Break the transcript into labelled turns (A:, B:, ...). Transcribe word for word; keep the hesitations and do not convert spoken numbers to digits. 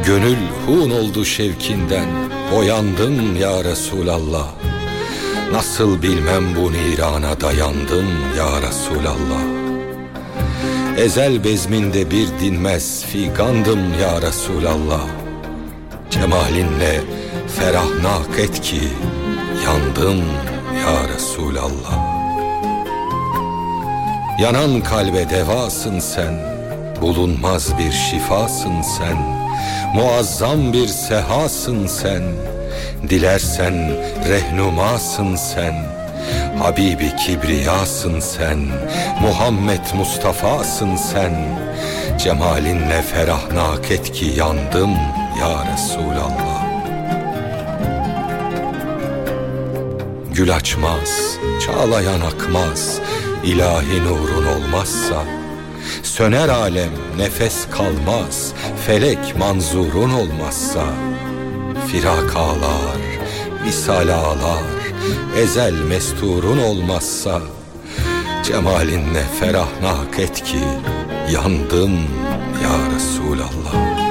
A: Gönül hun oldu şevkinden, boyandım ya Resulallah. Nasıl bilmem bu nirana dayandım ya Resulallah. Ezel bezminde bir dinmez figandım ya Resulallah. Cemalinle ferahnak et ki yandım ya Resulallah. Yanan kalbe devasın sen, bulunmaz bir şifasın sen, muazzam bir sehasın sen, dilersen rehnumasın sen, Habibi kibriyasın sen, Muhammed Mustafa'sın sen, cemalinle ferahnak et ki yandım ya Resulallah. Gül açmaz, çağlayan akmaz, ilahi nurun olmazsa, söner alem, nefes kalmaz, felek manzurun olmazsa. Firak ağlar, visal ağlar, ezel mesturun olmazsa, cemalinle ferahnak et ki yandım ya Resulallah.